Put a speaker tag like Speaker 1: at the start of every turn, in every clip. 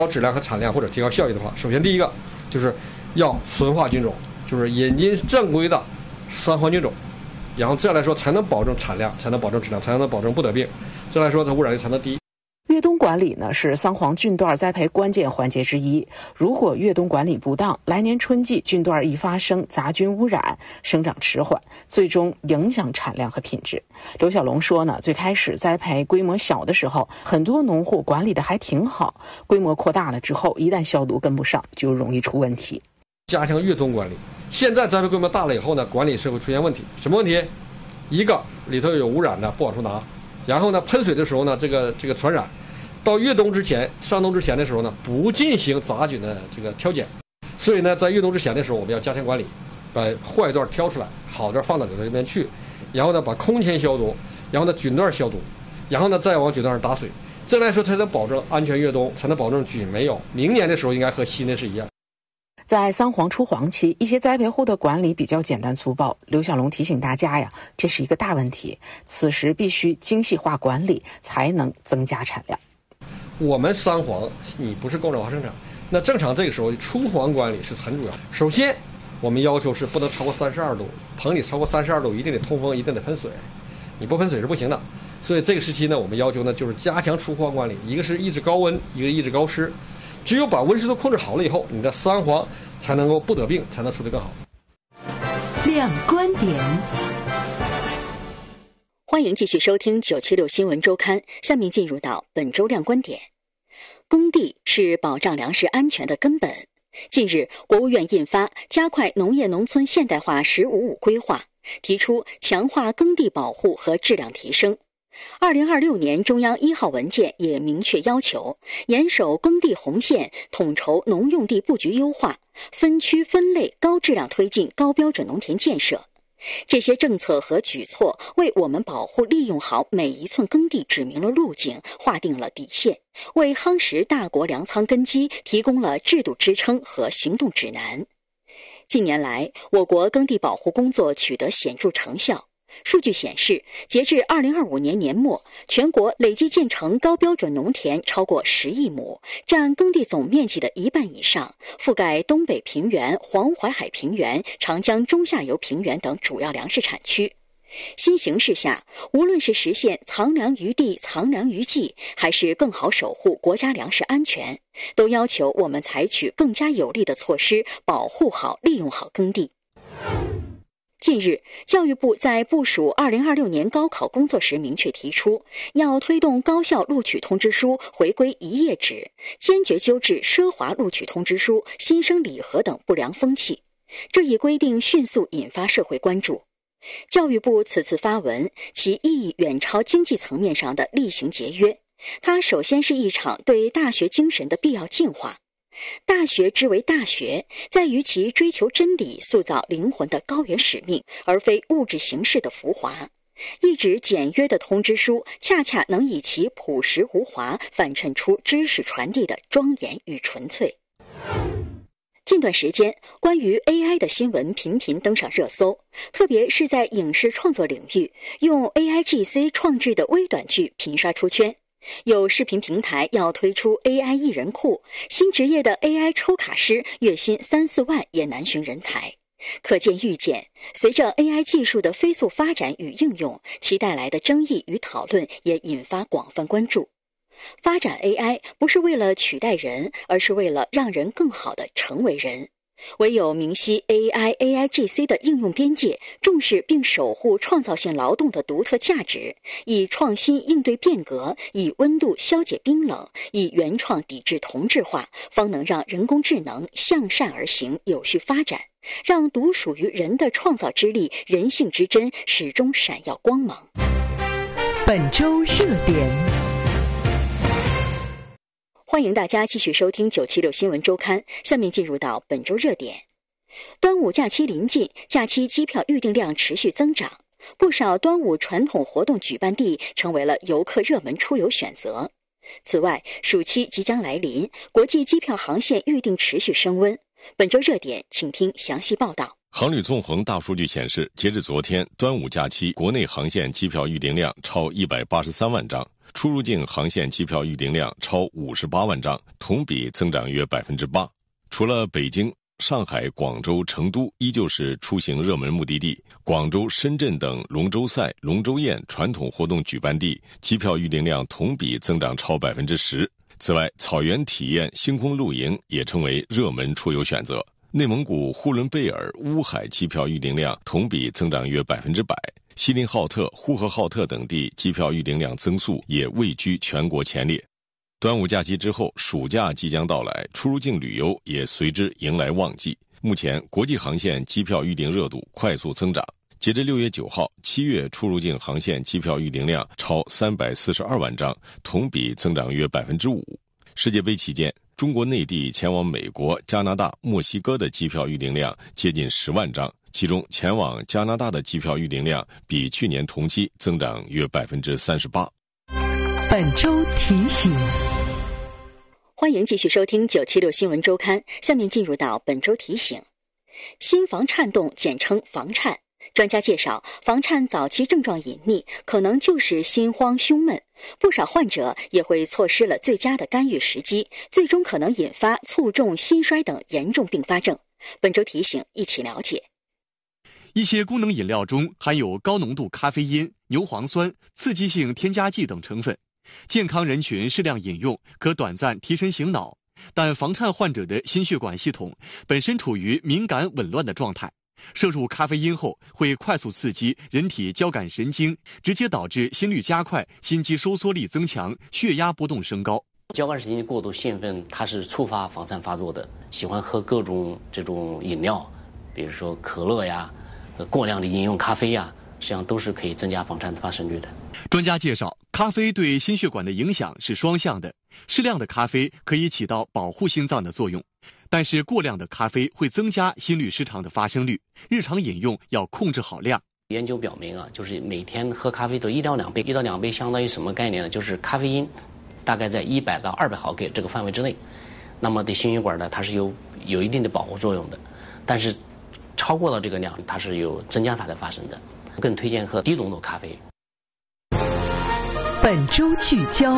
Speaker 1: 高质量和产量或者提高效益的话，首先第一个就是要纯化菌种，就是引进正规的三黄菌种，然后这样来说才能保证产量，才能保证质量，才能保证不得病，这样来说它污染率才能低。
Speaker 2: 越冬管理呢是桑黄菌段栽培关键环节之一。如果越冬管理不当，来年春季菌段易发生杂菌污染，生长迟缓，最终影响产量和品质。刘小龙说呢，最开始栽培规模小的时候，很多农户管理的还挺好，规模扩大了之后，一旦消毒跟不上，就容易出问题。
Speaker 1: 加强越冬管理，现在栽培规模大了以后呢，管理是会出现问题。什么问题？一个里头有污染的不往出拿，然后呢喷水的时候呢，这个传染。到越冬之前、上冬之前的时候呢，不进行杂菌的这个挑拣，所以呢，在越冬之前的时候，我们要加强管理，把坏段挑出来，好段放到里头这边去，然后呢，把空间消毒，然后呢，菌段消毒，然后呢，再往菌段上打水，这样来说才能保证安全越冬，才能保证菌没有。明年的时候应该和新的是一样。
Speaker 2: 在桑黄出黄期，一些栽培户的管理比较简单粗暴。刘小龙提醒大家呀，这是一个大问题，此时必须精细化管理，才能增加产量。
Speaker 1: 我们桑黄你不是工厂化生产，那正常这个时候出黄管理是很主要。首先我们要求是不能超过32度，棚里超过32度一定得通风，一定得喷水，你不喷水是不行的。所以这个时期呢，我们要求呢就是加强出黄管理，一个是抑制高温，一个抑制高湿，只有把温湿度控制好了以后，你的桑黄才能够不得病，才能处理更好。
Speaker 3: 亮观点，
Speaker 4: 欢迎继续收听976新闻周刊，下面进入到本周亮观点。耕地是保障粮食安全的根本。近日，国务院印发《加快农业农村现代化“15+5”规划》，提出强化耕地保护和质量提升。2026年中央1号文件也明确要求，严守耕地红线，统筹农用地布局优化，分区分类高质量推进高标准农田建设。这些政策和举措为我们保护利用好每一寸耕地指明了路径，划定了底线，为夯实大国粮仓根基提供了制度支撑和行动指南。近年来，我国耕地保护工作取得显著成效。数据显示，截至2025年年末，全国累计建成高标准农田超过10亿亩，占耕地总面积的1半以上，覆盖东北平原、黄淮海平原、长江中下游平原等主要粮食产区。新形势下，无论是实现藏粮于地、藏粮于技，还是更好守护国家粮食安全，都要求我们采取更加有力的措施，保护好、利用好耕地。近日，教育部在部署2026年高考工作时明确提出，要推动高校录取通知书回归一页纸，坚决纠治奢华录取通知书、新生礼盒等不良风气。这一规定迅速引发社会关注。教育部此次发文，其意义远超经济层面上的厉行节约，它首先是一场对大学精神的必要净化。大学之为大学，在于其追求真理、塑造灵魂的高远使命，而非物质形式的浮华。一纸简约的通知书，恰恰能以其朴实无华，反衬出知识传递的庄严与纯粹。近段时间，关于 AI 的新闻频频登上热搜，特别是在影视创作领域，用 AIGC 创制的微短剧频刷出圈。有视频平台要推出 AI 艺人库，新职业的 AI 抽卡师月薪3-4万也难寻人才。可见预见，随着 AI 技术的飞速发展与应用，其带来的争议与讨论也引发广泛关注。发展 AI 不是为了取代人，而是为了让人更好地成为人。唯有明晰 AI、AIGC 的应用边界，重视并守护创造性劳动的独特价值，以创新应对变革，以温度消解冰冷，以原创抵制同质化，方能让人工智能向善而行，有序发展，让独属于人的创造之力、人性之真始终闪耀光芒。
Speaker 3: 本周热点。
Speaker 4: 欢迎大家继续收听976新闻周刊，下面进入到本周热点。端午假期临近，假期机票预订量持续增长，不少端午传统活动举办地成为了游客热门出游选择。此外，暑期即将来临，国际机票航线预订持续升温。本周热点，请听详细报道。
Speaker 5: 航旅纵横大数据显示，截至昨天，端午假期国内航线机票预订量超183万张， 出入境航线机票预订量超58万张，同比增长约 8%。 除了北京、上海、广州、成都依旧是出行热门目的地，广州、深圳等龙舟赛、龙舟宴传统活动举办地机票预订量同比增长超 10%。 此外，草原体验、星空露营也成为热门出游选择。内蒙古呼伦贝尔、乌海机票预订量同比增长约100%，锡林浩特、呼和浩特等地机票预订量增速也位居全国前列。端午假期之后，暑假即将到来，出入境旅游也随之迎来旺季。目前，国际航线机票预订热度快速增长。截至6月9号，7月出入境航线机票预订量超342万张，同比增长约 5%。世界杯期间，中国内地前往美国、加拿大、墨西哥的机票预订量接近10万张，其中前往加拿大的机票预订量比去年同期增长约 38%。
Speaker 3: 本周提醒，
Speaker 4: 欢迎继续收听976新闻周刊，下面进入到本周提醒。心房颤动简称房颤，专家介绍，房颤早期症状隐匿，可能就是心慌胸闷，不少患者也会错失了最佳的干预时机，最终可能引发卒中、心衰等严重并发症。本周提醒，一起了解。
Speaker 6: 一些功能饮料中含有高浓度咖啡因、牛磺酸、刺激性添加剂等成分，健康人群适量饮用可短暂提神醒脑，但房颤患者的心血管系统本身处于敏感紊乱的状态，摄入咖啡因后会快速刺激人体交感神经，直接导致心率加快、心肌收缩力增强、血压波动升高。
Speaker 7: 交感神经过度兴奋，它是触发房颤发作的。喜欢喝各种这种饮料，比如说可乐呀，过量的饮用咖啡呀，实际上都是可以增加房颤的发生率的。
Speaker 6: 专家介绍，咖啡对心血管的影响是双向的，适量的咖啡可以起到保护心脏的作用，但是过量的咖啡会增加心律失常的发生率，日常饮用要控制好量。
Speaker 7: 研究表明啊，就是每天喝咖啡都1到2杯，1到2杯相当于什么概念呢？就是咖啡因大概在100到200毫克这个范围之内，那么对心血管呢，它是有一定的保护作用的，但是超过了这个量，它是有增加它的发生的。更推荐喝低浓度咖啡。
Speaker 3: 本周聚焦，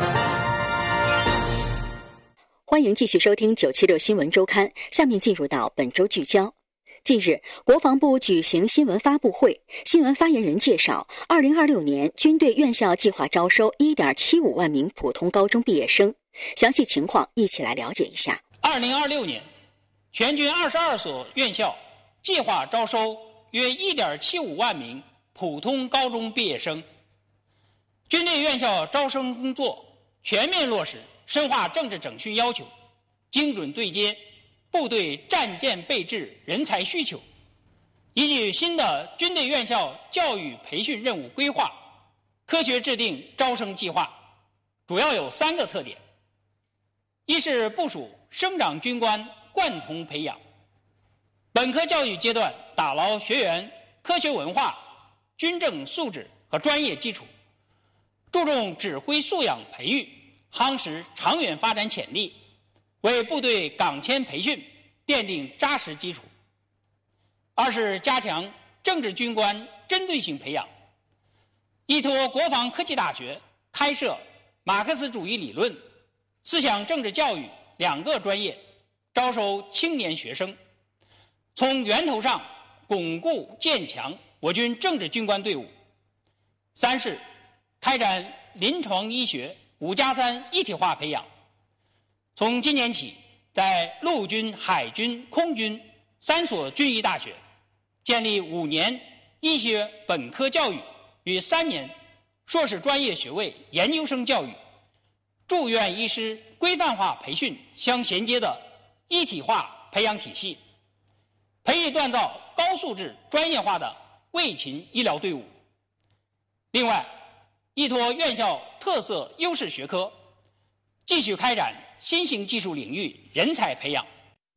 Speaker 4: 欢迎继续收听976新闻周刊，下面进入到本周聚焦。近日，国防部举行新闻发布会，新闻发言人介绍，2026年军队院校计划招收1.75万名普通高中毕业生，详细情况一起来了解一下。
Speaker 8: 2026年，全军22所院校计划招收约1.75万名普通高中毕业生。军队院校招生工作全面落实深化政治整训要求，精准对接部队战舰备制人才需求，依据新的军队院校教育培训任务规划，科学制定招生计划，主要有3个特点：一是部署生长军官贯通培养，本科教育阶段打牢学员科学文化、军政素质和专业基础，注重指挥素养培育，夯实长远发展潜力，为部队岗迁培训奠定扎实基础。二是加强政治军官针对性培养，依托国防科技大学开设马克思主义理论、思想政治教育2个专业，招收青年学生，从源头上巩固建强我军政治军官队伍。三是开展临床医学5+3一体化培养，从今年起，在陆军、海军、空军3所军医大学建立5年医学本科教育与3年硕士专业学位研究生教育、住院医师规范化培训相衔接的一体化培养体系，培育锻造高素质专业化的卫勤医疗队伍。另外，依托院校特色优势学科，继续开展新型技术领域人才培养。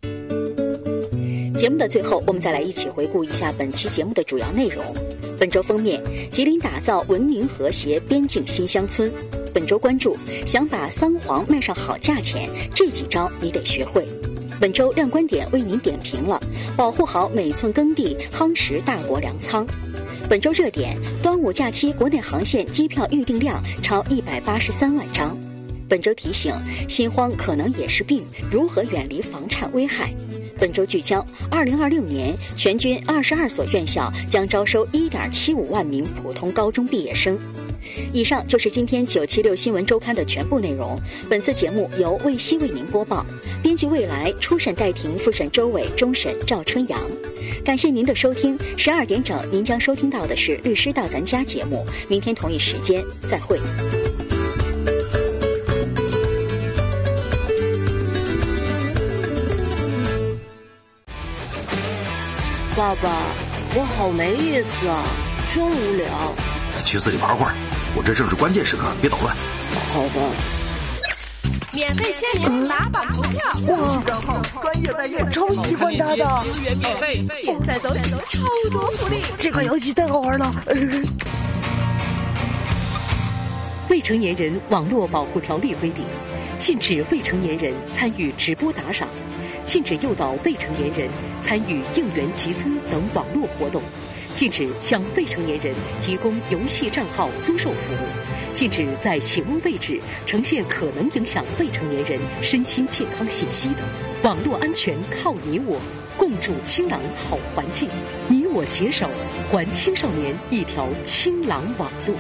Speaker 4: 节目的最后，我们再来一起回顾一下本期节目的主要内容。本周封面，吉林打造文明和谐边境新乡村。本周关注，想把桑黄卖上好价钱，这几招你得学会。本周亮观点为您点评了保护好每寸耕地，夯实大国粮仓。本周热点，端端午假期国内航线机票预订量超183万张。本周提醒：心慌可能也是病，如何远离房产危害？本周聚焦：2026年全军22所院校将招收1.75万名普通高中毕业生。以上就是今天976新闻周刊的全部内容。本次节目由魏希为您播报，编辑未来，初审戴婷，复审周伟，终审赵春阳。感谢您的收听，12点整您将收听到的是《律师到咱家》节目，明天同一时间再会。
Speaker 9: 爸爸，我好没意思啊，真无聊。
Speaker 10: 去自己玩会儿，我这正是关键时刻，别捣乱。
Speaker 9: 好的。
Speaker 11: 免费签名，打榜投票，
Speaker 12: 哇，账号专业代言，
Speaker 11: 超喜欢他的，资源免费，现在走起，超多福利。
Speaker 12: 这个游戏太好玩了。
Speaker 13: 未成年人网络保护条例规定，禁止未成年人参与直播打赏，禁止诱导未成年人参与应援集资等网络活动，禁止向未成年人提供游戏账号租售服务，禁止在企鹅位置呈现可能影响未成年人身心健康信息等。网络安全靠你我，共筑清朗好环境，你我携手还青少年一条清朗网络。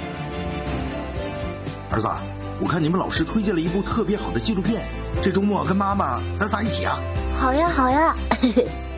Speaker 10: 儿子，我看你们老师推荐了一部特别好的纪录片，这周末跟妈妈咱仨一起啊。
Speaker 9: 好呀好呀。